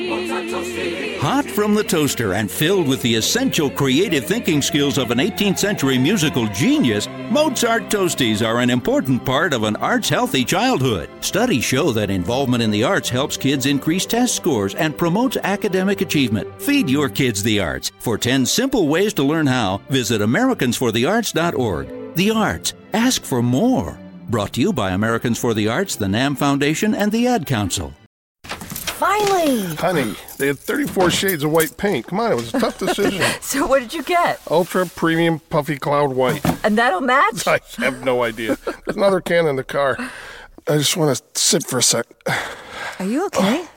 Hot from the toaster and filled with the essential creative thinking skills of an 18th century musical genius, Mozart Toasties are an important part of an arts-healthy childhood. Studies show that involvement in the arts helps kids increase test scores and promotes academic achievement. Feed your kids the arts. For 10 simple ways to learn how, visit AmericansForTheArts.org. The arts. Ask for more. Brought to you by Americans for the Arts, the NAM Foundation, and the Ad Council. Finally! Honey, they had 34 shades of white paint. Come on, it was a tough decision. So what did you get? Ultra Premium Puffy Cloud White. And that'll match? I have no idea. There's another can in the car. I just want to sit for a sec. Are you okay?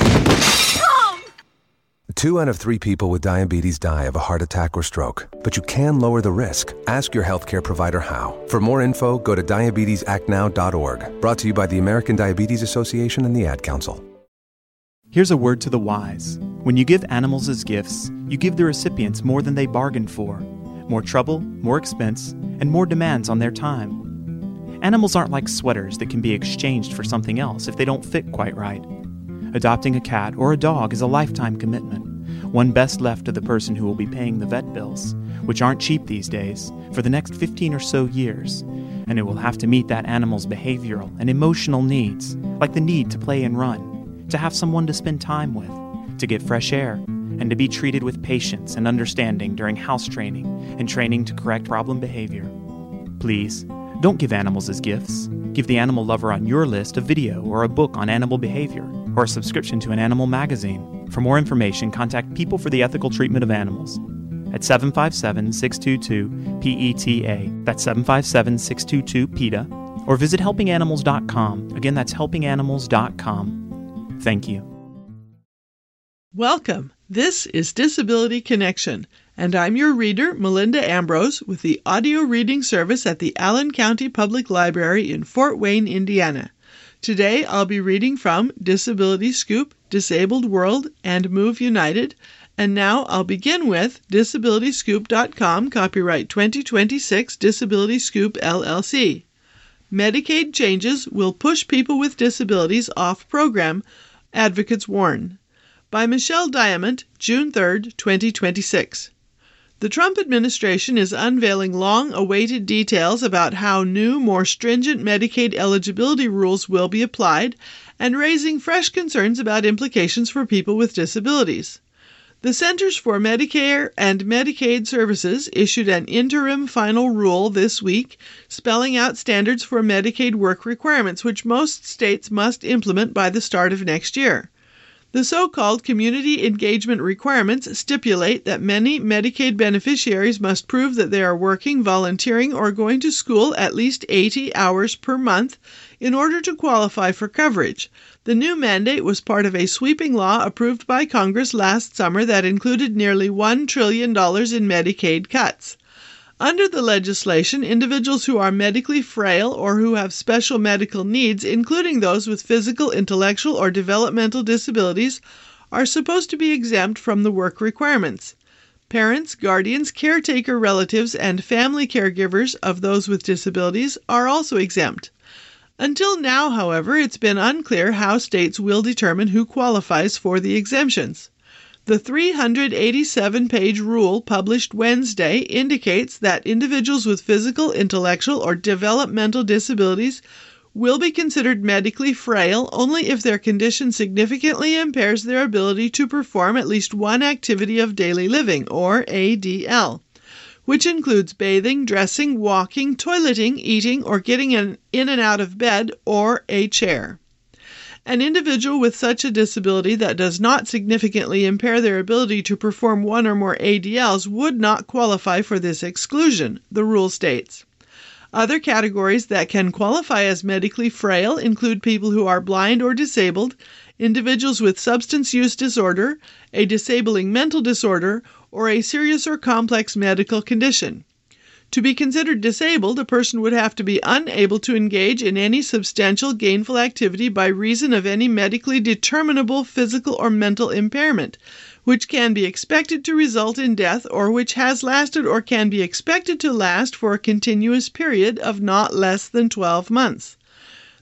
2 out of 3 people with diabetes die of a heart attack or stroke. But you can lower the risk. Ask your healthcare provider how. For more info, go to diabetesactnow.org. Brought to you by the American Diabetes Association and the Ad Council. Here's a word to the wise. When you give animals as gifts, you give the recipients more than they bargained for. More trouble, more expense, and more demands on their time. Animals aren't like sweaters that can be exchanged for something else if they don't fit quite right. Adopting a cat or a dog is a lifetime commitment, one best left to the person who will be paying the vet bills, which aren't cheap these days, for the next 15 or so years, and it will have to meet that animal's behavioral and emotional needs, like the need to play and run, to have someone to spend time with, to get fresh air, and to be treated with patience and understanding during house training and training to correct problem behavior. Please, don't give animals as gifts. Give the animal lover on your list a video or a book on animal behavior, or a subscription to an animal magazine. For more information, contact People for the Ethical Treatment of Animals at 757-622-PETA. That's 757-622-PETA. Or visit helpinganimals.com. Again, that's helpinganimals.com. Thank you. Welcome. This is Disability Connection, and I'm your reader, Melinda Ambrose, with the audio reading service at the Allen County Public Library in Fort Wayne, Indiana. Today I'll be reading from Disability Scoop, Disabled World, and Move United, and now I'll begin with DisabilityScoop.com, copyright 2026, Disability Scoop, LLC. Medicaid changes will push people with disabilities off program, advocates warn. By Michelle Diamond, June 3, 2026. The Trump administration is unveiling long-awaited details about how new, more stringent Medicaid eligibility rules will be applied and raising fresh concerns about implications for people with disabilities. The Centers for Medicare and Medicaid Services issued an interim final rule this week spelling out standards for Medicaid work requirements, which most states must implement by the start of next year. The so-called community engagement requirements stipulate that many Medicaid beneficiaries must prove that they are working, volunteering, or going to school at least 80 hours per month in order to qualify for coverage. The new mandate was part of a sweeping law approved by Congress last summer that included nearly $1 trillion in Medicaid cuts. Under the legislation, individuals who are medically frail or who have special medical needs, including those with physical, intellectual, or developmental disabilities, are supposed to be exempt from the work requirements. Parents, guardians, caretaker relatives, and family caregivers of those with disabilities are also exempt. Until now, however, it's been unclear how states will determine who qualifies for the exemptions. The 387-page rule published Wednesday indicates that individuals with physical, intellectual, or developmental disabilities will be considered medically frail only if their condition significantly impairs their ability to perform at least one activity of daily living, or ADL, which includes bathing, dressing, walking, toileting, eating, or getting in and out of bed, or a chair. An individual with such a disability that does not significantly impair their ability to perform one or more ADLs would not qualify for this exclusion, the rule states. Other categories that can qualify as medically frail include people who are blind or disabled, individuals with substance use disorder, a disabling mental disorder, or a serious or complex medical condition. To be considered disabled, a person would have to be unable to engage in any substantial gainful activity by reason of any medically determinable physical or mental impairment, which can be expected to result in death or which has lasted or can be expected to last for a continuous period of not less than 12 months.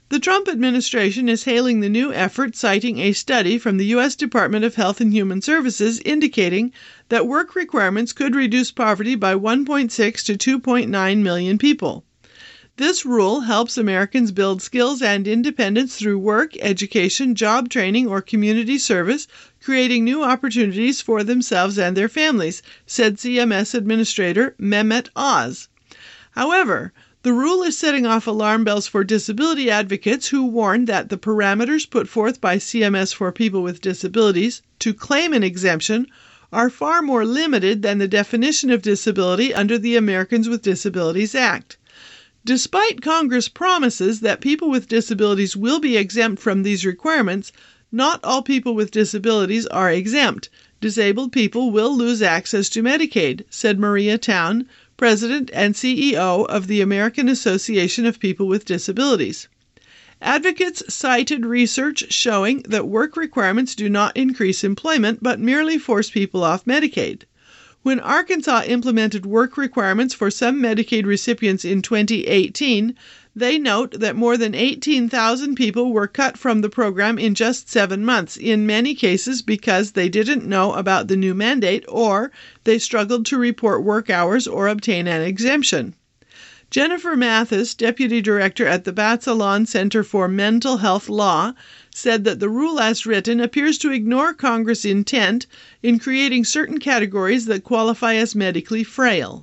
The Trump administration is hailing the new effort, citing a study from the U.S. Department of Health and Human Services indicating that work requirements could reduce poverty by 1.6 to 2.9 million people. This rule helps Americans build skills and independence through work, education, job training, or community service, creating new opportunities for themselves and their families, said CMS Administrator Mehmet Oz. However, the rule is setting off alarm bells for disability advocates who warn that the parameters put forth by CMS for people with disabilities to claim an exemption are far more limited than the definition of disability under the Americans with Disabilities Act. Despite Congress' promises that people with disabilities will be exempt from these requirements, not all people with disabilities are exempt. Disabled people will lose access to Medicaid, said Maria Town, President and CEO of the American Association of People with Disabilities. Advocates cited research showing that work requirements do not increase employment but merely force people off Medicaid. When Arkansas implemented work requirements for some Medicaid recipients in 2018, they note that more than 18,000 people were cut from the program in just 7 months, in many cases because they didn't know about the new mandate or they struggled to report work hours or obtain an exemption. Jennifer Mathis, Deputy Director at the Batsalon Center for Mental Health Law, said that the rule as written appears to ignore Congress' intent in creating certain categories that qualify as medically frail.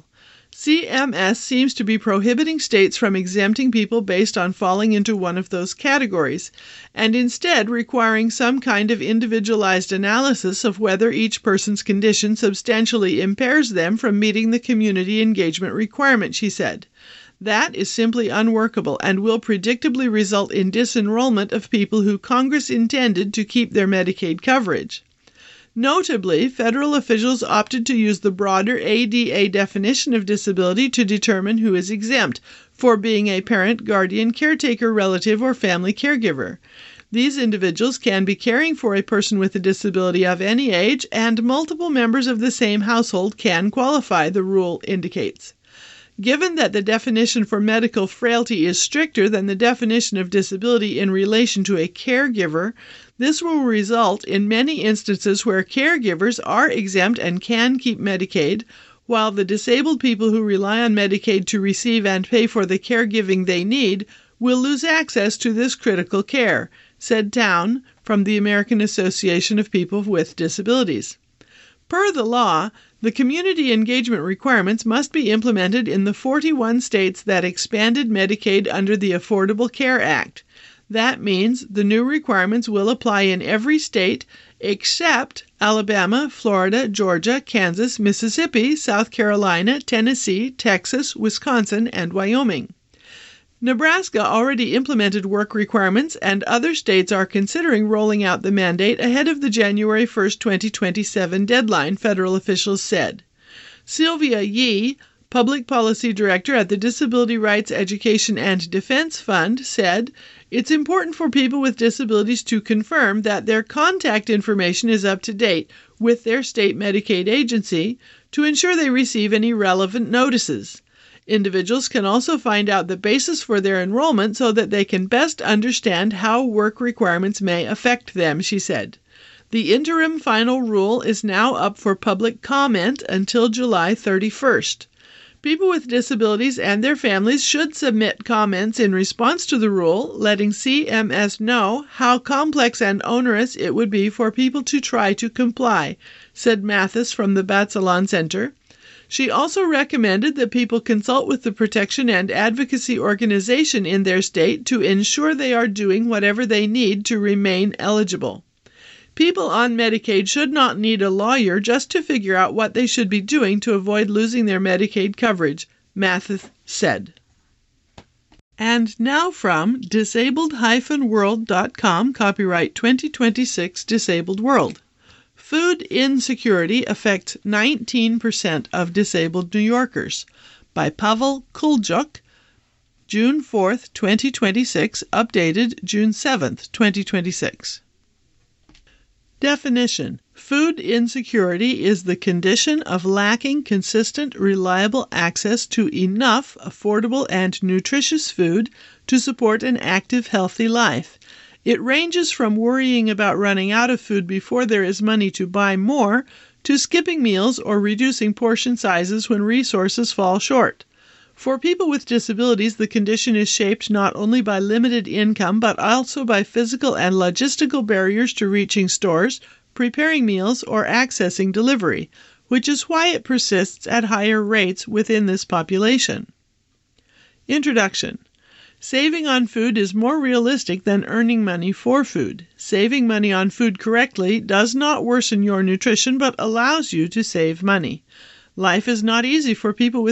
CMS seems to be prohibiting states from exempting people based on falling into one of those categories, and instead requiring some kind of individualized analysis of whether each person's condition substantially impairs them from meeting the community engagement requirement, she said. That is simply unworkable and will predictably result in disenrollment of people who Congress intended to keep their Medicaid coverage. Notably, federal officials opted to use the broader ADA definition of disability to determine who is exempt for being a parent, guardian, caretaker, relative, or family caregiver. These individuals can be caring for a person with a disability of any age, and multiple members of the same household can qualify, the rule indicates. Given that the definition for medical frailty is stricter than the definition of disability in relation to a caregiver, this will result in many instances where caregivers are exempt and can keep Medicaid, while the disabled people who rely on Medicaid to receive and pay for the caregiving they need will lose access to this critical care, said Town from the American Association of People with Disabilities. Per the law, the community engagement requirements must be implemented in the 41 states that expanded Medicaid under the Affordable Care Act. That means the new requirements will apply in every state except Alabama, Florida, Georgia, Kansas, Mississippi, South Carolina, Tennessee, Texas, Wisconsin, and Wyoming. Nebraska already implemented work requirements, and other states are considering rolling out the mandate ahead of the January 1, 2027 deadline, federal officials said. Sylvia Yee, Public Policy Director at the Disability Rights Education and Defense Fund, said, "It's important for people with disabilities to confirm that their contact information is up to date with their state Medicaid agency to ensure they receive any relevant notices. Individuals can also find out the basis for their enrollment so that they can best understand how work requirements may affect them," she said. The interim final rule is now up for public comment until July 31st. People with disabilities and their families should submit comments in response to the rule, letting CMS know how complex and onerous it would be for people to try to comply, said Mathis from the Batsalon Center. She also recommended that people consult with the protection and advocacy organization in their state to ensure they are doing whatever they need to remain eligible. People on Medicaid should not need a lawyer just to figure out what they should be doing to avoid losing their Medicaid coverage, Mathis said. And now from disabled-world.com, copyright 2026 Disabled World. Food insecurity affects 19% of disabled New Yorkers, by Pavel Kuljuk, June 4, 2026, updated June 7, 2026. Definition: food insecurity is the condition of lacking consistent, reliable access to enough affordable and nutritious food to support an active, healthy life. It ranges from worrying about running out of food before there is money to buy more, to skipping meals or reducing portion sizes when resources fall short. For people with disabilities, the condition is shaped not only by limited income, but also by physical and logistical barriers to reaching stores, preparing meals, or accessing delivery, which is why it persists at higher rates within this population. Introduction. Saving on food is more realistic than earning money for food. Saving money on food correctly does not worsen your nutrition, but allows you to save money. Life is not easy for people with